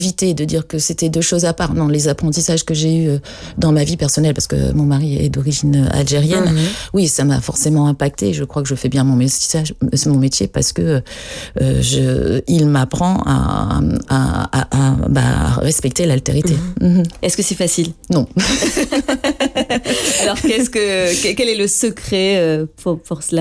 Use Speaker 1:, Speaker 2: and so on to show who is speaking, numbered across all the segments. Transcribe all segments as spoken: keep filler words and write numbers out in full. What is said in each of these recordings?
Speaker 1: éviter de dire que c'était deux choses à part. Non, les apprentissages que j'ai eus dans ma vie personnelle, parce que mon mari est d'origine algérienne, mmh. oui, ça m'a forcément impacté. Je crois que je fais bien mon métier, mon métier parce que euh, je, il m'apprend à, à, à, à bah, respecter l'altérité.
Speaker 2: Mmh. Mmh. Est-ce que c'est facile ?
Speaker 1: Non.
Speaker 2: Alors, qu'est-ce que, quel est le secret pour, pour cela ?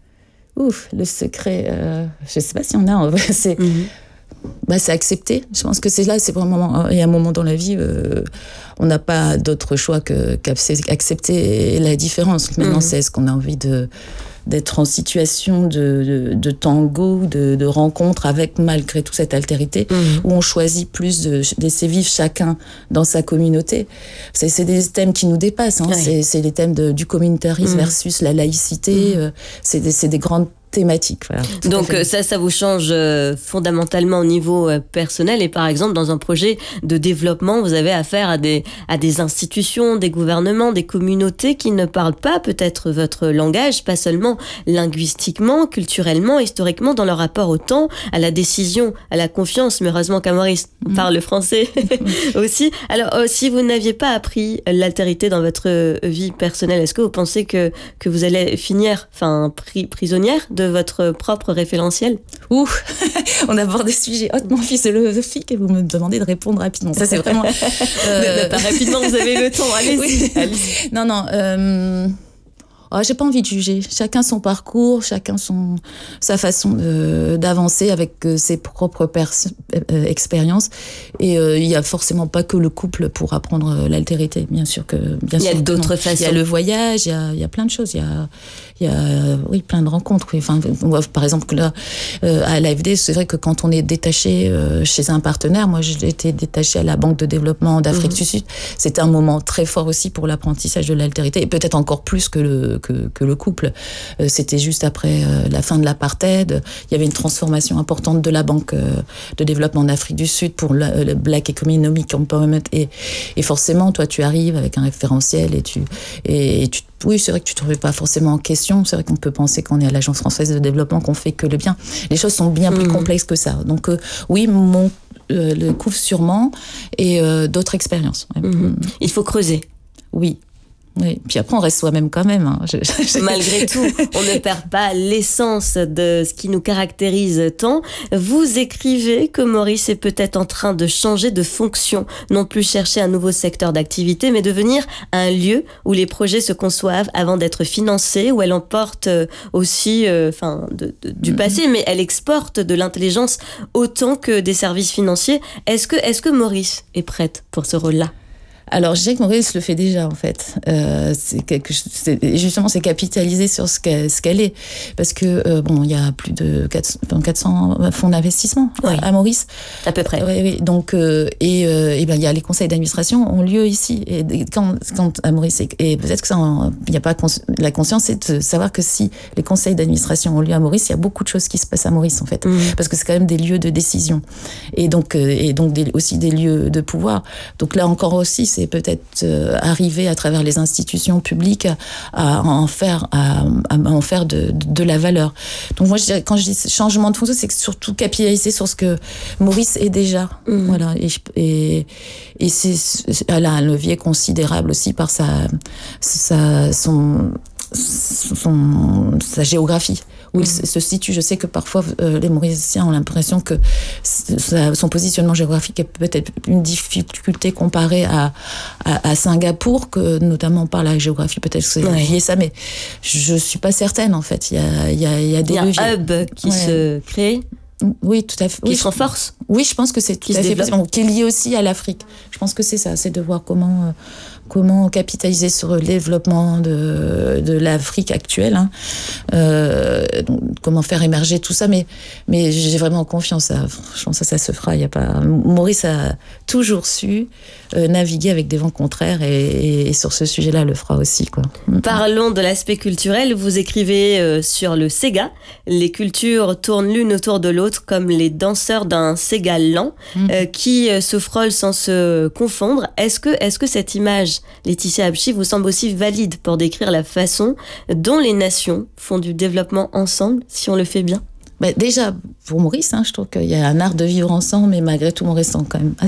Speaker 1: Ouf, le secret, euh, je ne sais pas si on a en vrai, c'est... Mmh. Bah, c'est accepter. Je pense que c'est là, c'est vraiment, il y a un moment dans la vie, euh, on n'a pas d'autre choix que qu'accepter la différence. Maintenant, mmh. c'est est-ce qu'on a envie de d'être en situation de, de, de tango, de, de rencontre avec malgré tout cette altérité, mmh. où on choisit plus de, de laisser vivre chacun dans sa communauté. C'est, c'est des thèmes qui nous dépassent. Hein. Oui. C'est, c'est les thèmes de, du communautarisme mmh. versus la laïcité. Mmh. Euh, c'est, des, c'est des grandes thématique. Voilà,
Speaker 2: donc ça, ça vous change euh, fondamentalement au niveau euh, personnel et par exemple dans un projet de développement, vous avez affaire à des, à des institutions, des gouvernements, des communautés qui ne parlent pas peut-être votre langage, pas seulement linguistiquement, culturellement, historiquement, dans leur rapport au temps, à la décision, à la confiance, mais heureusement qu'à Maurice mmh. parle français aussi. Alors euh, si vous n'aviez pas appris l'altérité dans votre vie personnelle, est-ce que vous pensez que, que vous allez finir enfin, pri- prisonnière de votre propre référentiel ?
Speaker 1: Ouh, on aborde des sujets hautement philosophiques et vous me demandez de répondre rapidement. Ça, c'est vraiment...
Speaker 2: Euh... Ne, pas rapidement, vous avez le temps, allez-y. Oui. allez-y.
Speaker 1: Non, non... Euh... Oh, j'ai pas envie de juger. Chacun son parcours, chacun son sa façon de, d'avancer avec euh, ses propres pers- euh, expériences. Et euh, il y a forcément pas que le couple pour apprendre euh, l'altérité. Bien sûr que bien
Speaker 2: il y a
Speaker 1: sûr
Speaker 2: d'autres façons.
Speaker 1: Il y a le voyage, il y a il y a plein de choses. Il y a il y a oui plein de rencontres. Oui. Enfin, on voit, par exemple là euh, à l'A F D, c'est vrai que quand on est détaché euh, chez un partenaire, moi j'ai été détachée à la Banque de développement d'Afrique mmh. du Sud. C'était un moment très fort aussi pour l'apprentissage de l'altérité et peut-être encore plus que le Que, que le couple. Euh, c'était juste après euh, la fin de l'apartheid. Il y avait une transformation importante de la Banque euh, de développement d'Afrique du Sud pour le, le Black Economic Empowerment. Et, et forcément, toi, tu arrives avec un référentiel et tu... Et, et tu oui, c'est vrai que tu ne te remets pas forcément en question. C'est vrai qu'on peut penser qu'on est à l'Agence française de développement, qu'on fait que le bien. Les choses sont bien mmh. plus complexes que ça. Donc, euh, oui, mon, euh, le couple sûrement et euh, d'autres expériences. Ouais.
Speaker 2: Mmh. Il faut creuser.
Speaker 1: Oui. Oui, puis après on reste soi-même quand même. Hein. Je, je...
Speaker 2: Malgré tout, on ne perd pas l'essence de ce qui nous caractérise tant. Vous écrivez que Maurice est peut-être en train de changer de fonction, non plus chercher un nouveau secteur d'activité, mais devenir un lieu où les projets se conçoivent avant d'être financés, où elle emporte aussi, euh, enfin, de, de, du passé, mais elle exporte de l'intelligence autant que des services financiers. Est-ce que, est-ce que Maurice est prête pour ce rôle-là ?
Speaker 1: Alors, je dirais que Maurice le fait déjà, en fait. Euh, c'est quelque, c'est, justement, c'est capitaliser sur ce qu'elle, ce qu'elle est. Parce que, euh, bon, il y a plus de quatre cents fonds d'investissement oui. à, à Maurice.
Speaker 2: À peu près.
Speaker 1: Oui, oui. Donc, euh, et, euh, et ben, il y a les conseils d'administration ont lieu ici. Et quand, quand à Maurice, et, et peut-être que ça, il n'y a pas cons, la conscience, c'est de savoir que si les conseils d'administration ont lieu à Maurice, il y a beaucoup de choses qui se passent à Maurice, en fait. Mmh. Parce que c'est quand même des lieux de décision. Et donc, euh, et donc des, aussi des lieux de pouvoir. Donc là encore aussi, c'est peut-être euh, arriver à travers les institutions publiques à, à en faire, à, à en faire de, de, de la valeur. Donc moi, je dirais, quand je dis changement de fonction, c'est surtout capitaliser sur ce que Maurice est déjà. Mmh. Voilà. Et, et, et c'est, elle a un levier considérable aussi par sa, sa, son, son, sa géographie. Où il se situe. Je sais que parfois, euh, les Mauriciens ont l'impression que sa, son positionnement géographique est peut-être une difficulté comparée à, à, à Singapour, que notamment par la géographie, peut-être que c'est
Speaker 2: ouais.
Speaker 1: lié ça, mais je ne suis pas certaine, en fait. Il y a, il y a, il y a des leviers.
Speaker 2: Il y a un hub qui ouais. se crée.
Speaker 1: Oui, tout à fait.
Speaker 2: Qui
Speaker 1: oui,
Speaker 2: se renforce.
Speaker 1: Oui, je pense que c'est tout
Speaker 2: qui
Speaker 1: à fait possible. Qui est lié aussi à l'Afrique. Je pense que c'est ça, c'est de voir comment... Euh, comment capitaliser sur le développement de, de l'Afrique actuelle, hein. euh, donc, comment faire émerger tout ça, mais, mais j'ai vraiment confiance, à, franchement ça, ça se fera, y a pas... Maurice a toujours su euh, naviguer avec des vents contraires et, et, et sur ce sujet-là, le fera aussi, quoi.
Speaker 2: Parlons de l'aspect culturel, vous écrivez euh, sur le Sega, les cultures tournent l'une autour de l'autre comme les danseurs d'un Sega lent mmh. euh, qui euh, se frôlent sans se confondre. Est-ce que, est-ce que cette image Laetitia Habchi vous semble aussi valide pour décrire la façon dont les nations font du développement ensemble, si on le fait bien ?
Speaker 1: Bah, déjà, pour Maurice, hein, je trouve qu'il y a un art de vivre ensemble, mais malgré tout, en restant quand même